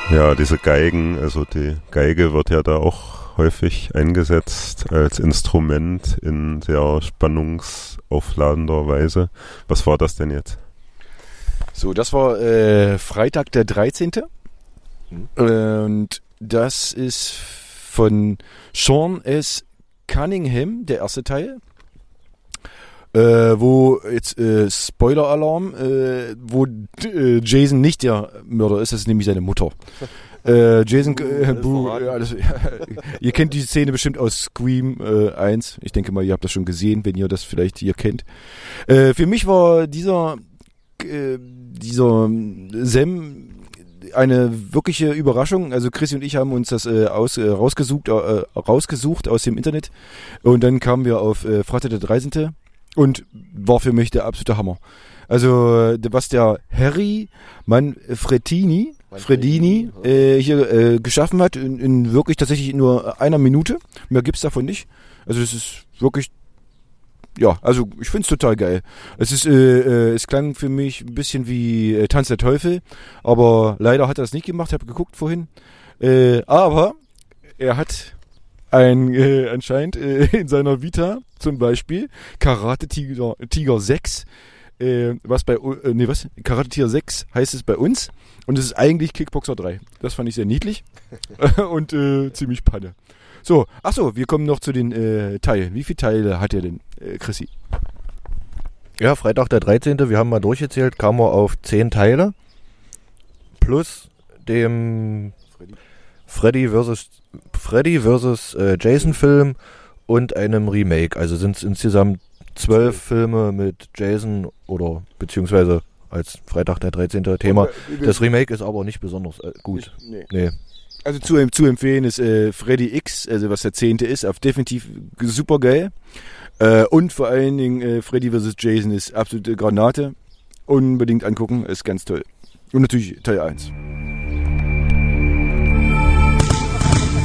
Ja, diese Geigen, also die Geige wird ja da auch häufig eingesetzt als Instrument in sehr spannungsaufladender Weise. Was war das denn jetzt? So, das war Freitag der 13. Und das ist von Sean S. Cunningham, der erste Teil. Wo jetzt Spoiler-Alarm, wo Jason nicht der Mörder ist, das ist nämlich seine Mutter. Jason, ihr kennt die Szene bestimmt aus Scream 1. Ich denke mal, ihr habt das schon gesehen, wenn ihr das vielleicht hier kennt. Für mich war dieser Sam eine wirkliche Überraschung. Also Chrissy und ich haben uns das rausgesucht aus dem Internet. Und dann kamen wir auf Freitag der 13. Und war für mich der absolute Hammer. Also was der Harry Manfredini hier geschaffen hat, in wirklich tatsächlich nur einer Minute. Mehr gibt's davon nicht. Also das ist wirklich, ja, also ich find's total geil. Es klang für mich ein bisschen wie Tanz der Teufel, aber leider hat er das nicht gemacht. Ich habe geguckt vorhin. Aber er hat anscheinend in seiner Vita zum Beispiel Karate Tiger 6, Karate Tiger 6 heißt es bei uns und es ist eigentlich Kickboxer 3. Das fand ich sehr niedlich und ziemlich Panne. So, achso, wir kommen noch zu den Teilen. Wie viele Teile hat er denn, Chrissy? Ja, Freitag der 13., wir haben mal durchgezählt, kamen wir auf 10 Teile plus dem Freddy vs. Jason Film und einem Remake. Also sind es insgesamt 12 Filme mit Jason oder beziehungsweise als Freitag der 13. Thema. Das Remake ist aber nicht besonders gut. Nee. Also zu empfehlen ist Freddy X, also was der 10. ist, auf definitiv super geil. Und vor allen Dingen Freddy vs. Jason ist absolute Granate. Unbedingt angucken, ist ganz toll. Und natürlich Teil 1.